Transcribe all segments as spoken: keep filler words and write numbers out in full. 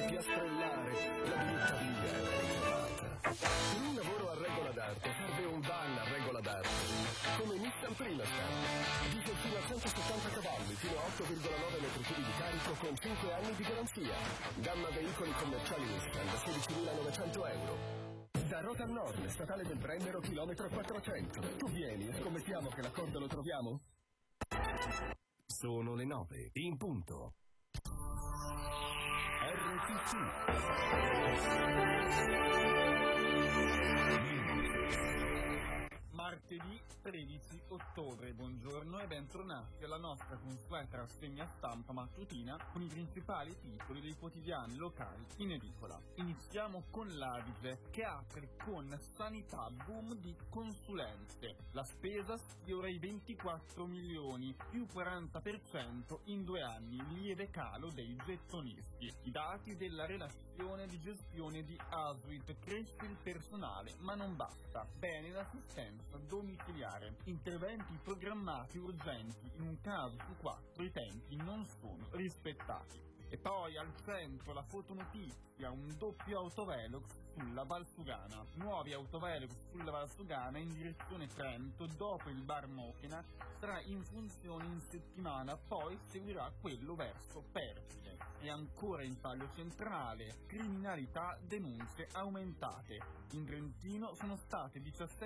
piastrellare, la brutta via era ritrovata. Per un lavoro a regola d'arte serve un van a regola d'arte, come Nissan Primastar. Diesel fino a centosettanta cavalli, fino a otto virgola nove metri cubi di carico con cinque anni di garanzia. Gamma veicoli commerciali Nissan da sedicimilanovecento euro. Da Rota Nord, statale del Brennero, chilometro quattrocento. Tu vieni e scommettiamo che l'accordo lo troviamo? Sono le nove, in punto. R T C. Martedì tredici ottobre, buongiorno e bentornati alla nostra consueta rassegna stampa mattutina con i principali titoli dei quotidiani locali in edicola. Iniziamo con l'Adige, che apre con sanità boom di consulenze. La spesa sfiora i ventiquattro milioni, più quaranta per cento in due anni, lieve calo dei gettonisti. I dati della relazione di gestione di Aswit: cresce il personale ma non basta. Bene l'assistenza domiciliare. Interventi programmati urgenti, in un caso su quattro i tempi non sono rispettati. E poi al centro la fotonotizia, un doppio autovelox sulla Valsugana. Nuovi autovelox sulla Valsugana in direzione Trento dopo il bar Mochena sarà in funzione in settimana, poi seguirà quello verso Pertile. E ancora in taglio centrale, criminalità, denunce aumentate. In Trentino sono state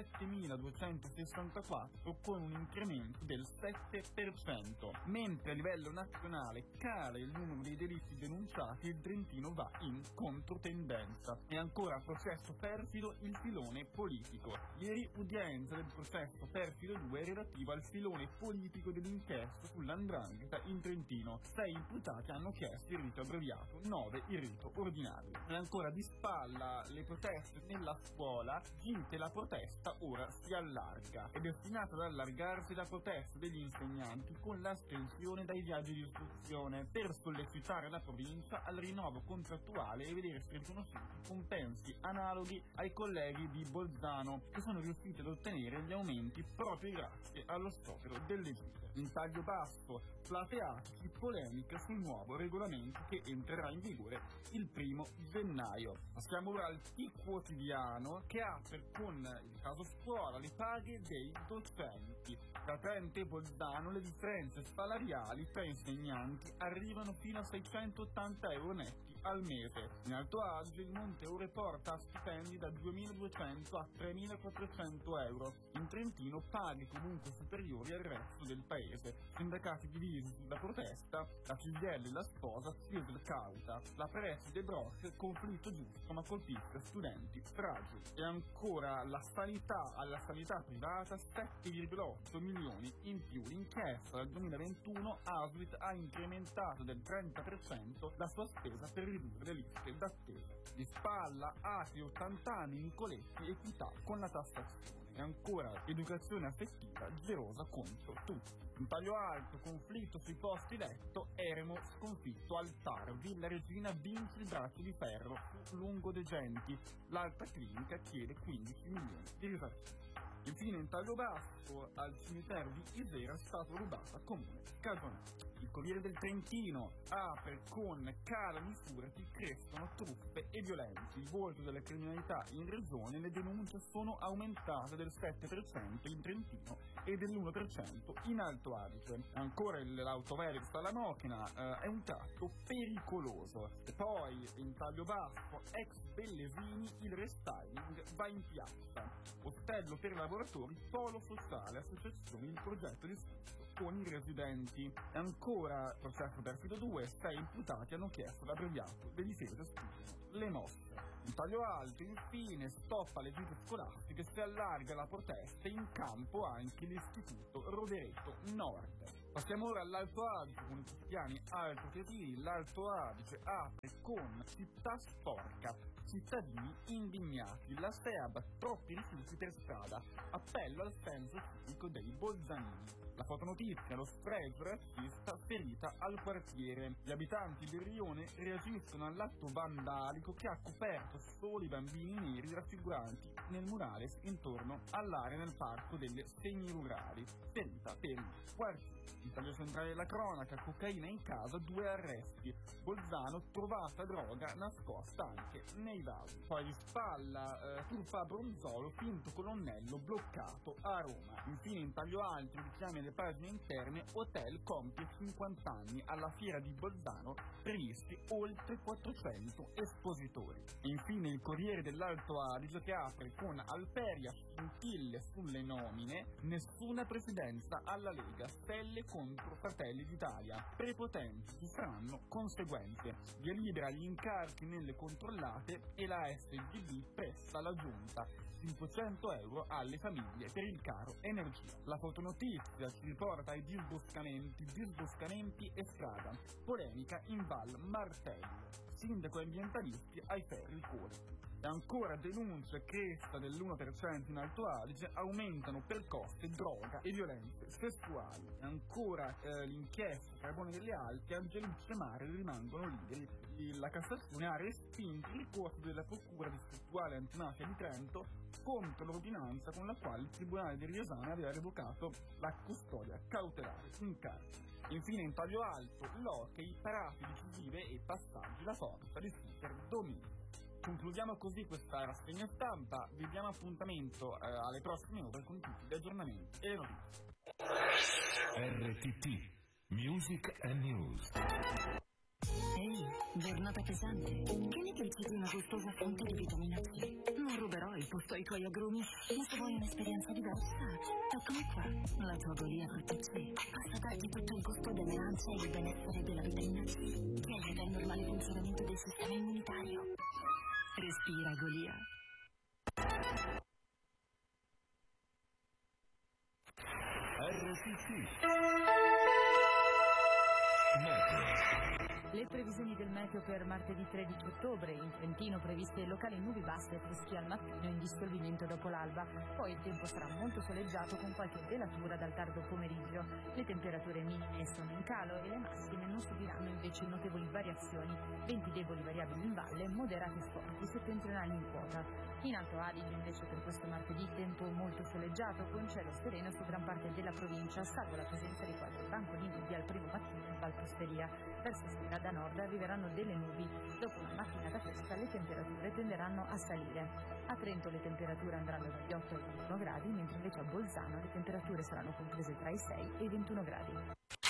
diciassettemiladuecentosessantaquattro con un incremento del sette per cento, mentre a livello nazionale cala il numero dei delitti denunciati, il Trentino va in controtendenza. E ancora processo perfido, il filone politico. Ieri udienza del processo perfido due relativo al filone politico dell'inchiesta sull'andrangheta in Trentino. Sei imputati hanno chiesto il rito abbreviato, nove il rito ordinario. E ancora di spalla le proteste nella scuola, Ginte la protesta ora si allarga. È destinata ad allargarsi la protesta degli insegnanti con l'astensione dai viaggi di istruzione per sollecitare la provincia al rinnovo contrattuale e vedersi riconosciuti compensi analoghi ai colleghi di Bolzano che sono riusciti ad ottenere gli aumenti proprio grazie allo sciopero delle gite. In taglio basso, plateatici, polemica sul nuovo regolamento che entrerà in vigore il primo gennaio. Passiamo ora al T quotidiano, che apre con il caso scuola, le paghe dei docenti. Da Trento e Bolzano le differenze salariali tra insegnanti arrivano fino a seicentottanta euro netti al mese. In Alto Adige il Monte Ore porta a stipendi da duemiladuecento a tremilaquattrocento euro. In Trentino paghe comunque superiori al resto del paese. Sindacati divisi sulla protesta, la C G I L e la Sposa, Fiesel cauta, la preside Brock, conflitto giusto ma colpisce studenti fragili. E ancora la sanità, alla sanità privata sette virgola otto milioni in più. L'inchiesta dal duemilaventuno, Aswit ha incrementato del trenta per cento la sua spesa per ridurre le liste d'attesa. Di spalla, altri ottanta anni in Coletti, equità con la tassazione. E ancora educazione affettiva, gelosa contro tutti. In taglio alto, conflitto sui posti letto, Eremo sconfitto al T A R, Villa Regina vince il braccio di ferro su Lungodegenti, l'altra clinica chiede quindici milioni di risarcimento. Infine in taglio basso, al cimitero di Isera è stata rubata comune cagionale. Il Corriere del Trentino apre con calano i furti, crescono truffe e violenze. Il volto della criminalità in regione, le denunce sono aumentate del sette per cento in Trentino e dell'uno per cento in Alto Adige. Ancora l'autovelox alla Mochena eh, è un tratto pericoloso. E poi in taglio basso, ex Bellesini, il restyling va in piazza. Ostello per lavoratori, polo sociale, associazioni, il progetto di studio con i residenti. E ancora processo perfido due, sei imputati hanno chiesto l'abbreviato, le difese studiano le mosse. In taglio alto, infine, stop alle gite scolastiche, si allarga la protesta, in campo anche l'istituto Rovereto Nord. Passiamo ora all'Alto Adige con i quotidiani Alto Chiesini. L'Alto Adige apre con città sporca, cittadini indignati, la S E A B troppi rifiuti per strada, appello al senso civico dei bolzanini. La fotonotizia, lo sfregio razzista, ferita al quartiere. Gli abitanti del rione reagiscono all'atto vandalico che ha coperto solo i bambini neri raffiguranti nel murales intorno all'area nel parco delle semi rurali, ferita per il quartiere. Il taglio centrale della cronaca, cocaina in casa, due arresti. Bolzano, trovata droga nascosta anche nei vasi. Poi spalla, eh, truffa Bronzolo, finto colonnello bloccato a Roma. Infine in taglio alto, richiami alle pagine interne, hotel compie cinquanta anni, alla fiera di Bolzano previsti oltre quattrocento espositori. Infine il Corriere dell'Alto Adige che apre con Alperia, scintille sulle nomine, nessuna presidenza alla Lega, stelle contro Fratelli d'Italia, prepotenti, ci saranno conseguenze, via libera agli incarichi nelle controllate e la S G B presta la giunta, cinquecento euro alle famiglie per il caro energia. La fotonotizia ci riporta ai disboscamenti, disboscamenti e strada, polemica in Val Martello, sindaco e ambientalisti ai ferri corti. E ancora denunce cresta dell'uno per cento in Alto Adige, aumentano percosse, droga e violenze sessuali. E ancora eh, l'inchiesta Carbone delle Alpi, Angelucci e Mare rimangono liberi. La Cassazione ha respinto il ricorso della Procura distrettuale antimafia di Trento contro l'ordinanza con la quale il Tribunale di Riesame aveva revocato la custodia cautelare in carcere. Infine in taglio alto, l'hockey, parate decisive e passaggi, la forza di Super dominio. Concludiamo così questa rassegna stampa, vi diamo appuntamento eh, alle prossime ore con tutti gli aggiornamenti e le notizie. R T T Music and News. Ehi, giornata pesante. Che ne dici di una gustosa fonte di vitamina C? Non ruberò il posto ai tuoi agrumi, ma se vuoi un'esperienza diversa, eccomi qua. La tua Golia Frutta C possa darti tutto il gusto delle arance e il benessere della vitamina C, che aiuta il normale funzionamento del sistema immunitario. Respira Golia. R T T Meteo. Le previsioni del meteo per martedì tredici ottobre: in Trentino previste locali nubi basse e freschi al mattino in dissolvimento dopo l'alba, poi il tempo sarà molto soleggiato con qualche velatura dal tardo pomeriggio. Le temperature minime sono in calo e le massime non subiranno invece notevoli variazioni, venti deboli variabili in valle, moderati e forti settentrionali in quota. In Alto Adige invece per questo martedì tempo molto soleggiato con cielo sereno su gran parte della provincia, salvo la presenza di qualche banco di nebbia al primo mattino in Valposteria. Verso sera da nord arriveranno delle nubi. Dopo una mattinata fresca le temperature tenderanno a salire. A Trento le temperature andranno dagli otto ai ventuno gradi, mentre invece a Bolzano le temperature saranno comprese tra i sei e i ventuno gradi.